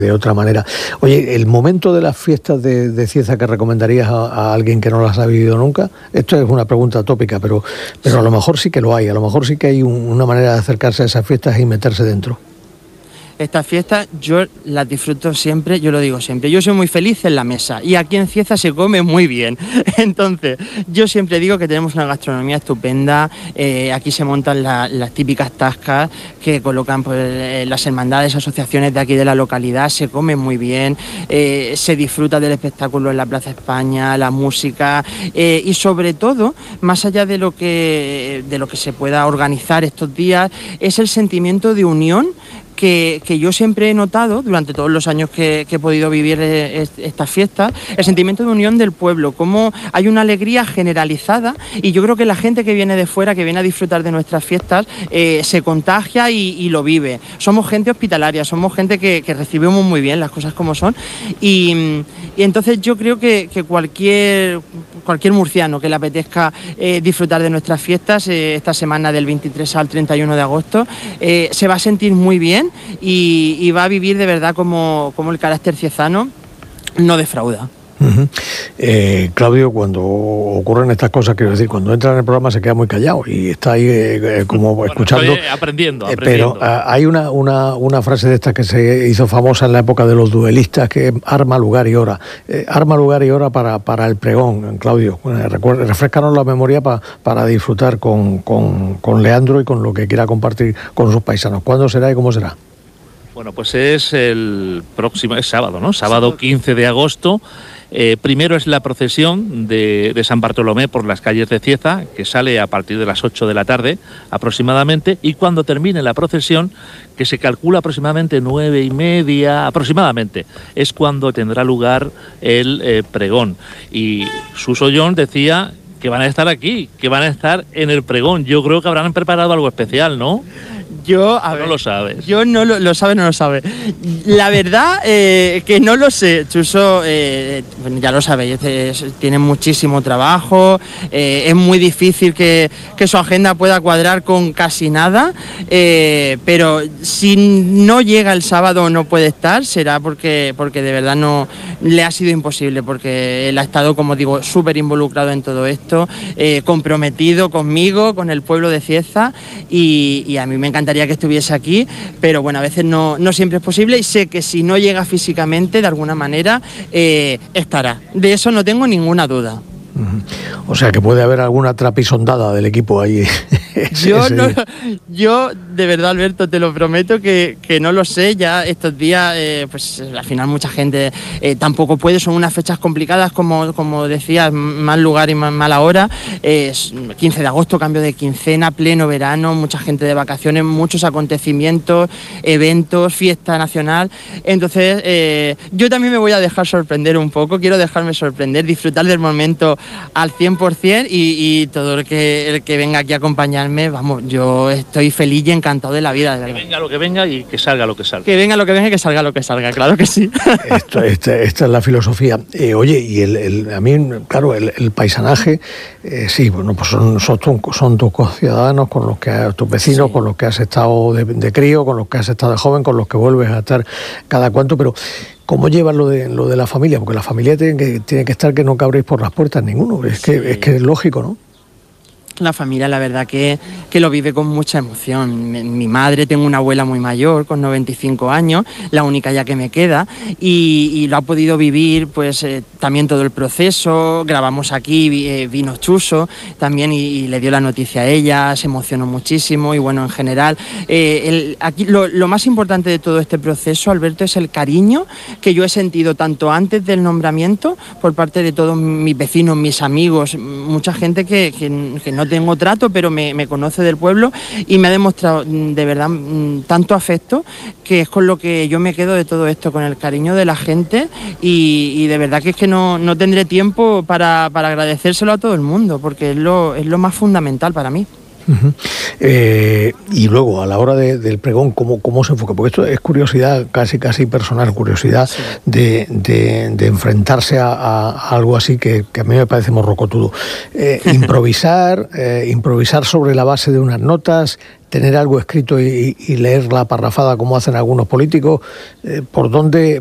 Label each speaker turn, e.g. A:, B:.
A: de otra manera. Oye, el momento de las fiestas de Cieza que recomendarías a alguien que no las ha vivido nunca, esto es una pregunta tópica, pero a lo mejor sí que lo hay, a lo mejor sí que hay una manera de acercarse a esas fiestas y meterse dentro.
B: Estas fiestas yo las disfruto siempre, yo lo digo siempre, yo soy muy feliz en la mesa y aquí en Cieza se come muy bien. Entonces, yo siempre digo que tenemos una gastronomía estupenda, aquí se montan las típicas tascas que colocan pues, las hermandades, asociaciones de aquí de la localidad, se come muy bien, se disfruta del espectáculo en la Plaza España, la música y sobre todo, más allá de lo que se pueda organizar estos días, es el sentimiento de unión que yo siempre he notado durante todos los años que he podido vivir estas fiestas, el sentimiento de unión del pueblo, cómo hay una alegría generalizada y yo creo que la gente que viene de fuera, que viene a disfrutar de nuestras fiestas, se contagia y lo vive. Somos gente hospitalaria, somos gente que recibimos muy bien las cosas como son y entonces yo creo que cualquier murciano que le apetezca disfrutar de nuestras fiestas esta semana del 23 al 31 de agosto se va a sentir muy bien y va a vivir de verdad como el carácter ciezano no defrauda.
A: Uh-huh. Claudio, cuando ocurren estas cosas, quiero decir, cuando entra en el programa se queda muy callado y está ahí como escuchando.
C: Estoy aprendiendo.
A: Pero hay una frase de estas que se hizo famosa en la época de los duelistas, que es arma, lugar y hora. Arma, lugar y hora para el pregón, Claudio. Refrescanos la memoria para disfrutar con Leandro y con lo que quiera compartir con sus paisanos. ¿Cuándo será y cómo será?
C: Bueno, pues es el próximo, es sábado, ¿no? Sábado 15 de agosto. Primero es la procesión de San Bartolomé por las calles de Cieza, que sale a partir de las 8 de la tarde aproximadamente, y cuando termine la procesión, que se calcula aproximadamente 9:30 aproximadamente, es cuando tendrá lugar el pregón. Y Suso John decía que van a estar aquí, que van a estar en el pregón. Yo creo que habrán preparado algo especial, ¿no? No lo sabes.
B: Yo no lo sabe, no lo sabe. La verdad que no lo sé. Chuso, ya lo sabéis, tiene muchísimo trabajo, es muy difícil que su agenda pueda cuadrar con casi nada, pero si no llega el sábado o no puede estar, será porque de verdad no le ha sido imposible, porque él ha estado, como digo, súper involucrado en todo esto, comprometido conmigo, con el pueblo de Cieza, y a mí me encantaría que estuviese aquí, pero bueno, a veces no siempre es posible y sé que si no llega físicamente, de alguna manera, estará. De eso no tengo ninguna duda.
A: O sea que puede haber alguna trapisondada del equipo ahí.
B: Yo de verdad, Alberto, te lo prometo que no lo sé. Ya estos días, pues al final mucha gente tampoco puede, son unas fechas complicadas, como decías, mal lugar y mala hora. 15 de agosto, cambio de quincena, pleno verano, mucha gente de vacaciones, muchos acontecimientos, eventos, fiesta nacional. Entonces, yo también me voy a dejar sorprender un poco, quiero dejarme sorprender, disfrutar del momento al 100% y todo el que venga aquí a acompañarme, vamos, yo estoy feliz y encantado de la vida, de verdad.
C: Que venga lo que venga y que salga lo que salga.
B: Que venga lo que venga y que salga lo que salga, claro que sí.
A: Esta es la filosofía. Oye, y a mí, claro, el paisanaje, sí, bueno, pues son tus conciudadanos, con los que tus vecinos, sí, con los que has estado de crío, con los que has estado de joven, con los que vuelves a estar cada cuanto, pero ¿cómo llevas lo de la familia? Porque la familia tiene que estar que no cabréis por las puertas ninguno. Es que es lógico, ¿no?
B: La familia, la verdad que lo vive con mucha emoción. Mi madre, tengo una abuela muy mayor, con 95 años, la única ya que me queda, y lo ha podido vivir pues también todo el proceso. Grabamos aquí, vino Chuso también y le dio la noticia a ella, se emocionó muchísimo y bueno, en general, aquí lo más importante de todo este proceso, Alberto, es el cariño que yo he sentido tanto antes del nombramiento por parte de todos mis vecinos, mis amigos, mucha gente que no tengo trato, pero me conoce del pueblo y me ha demostrado de verdad tanto afecto, que es con lo que yo me quedo de todo esto, con el cariño de la gente y de verdad que es que no tendré tiempo para agradecérselo a todo el mundo, porque es lo más fundamental para mí.
A: Uh-huh. Y luego, a la hora del pregón, ¿cómo se enfoca? Porque esto es curiosidad, casi personal, curiosidad sí. de enfrentarse a algo así que a mí me parece morrocotudo. Improvisar sobre la base de unas notas, tener algo escrito y leer la parrafada como hacen algunos políticos. ¿Por dónde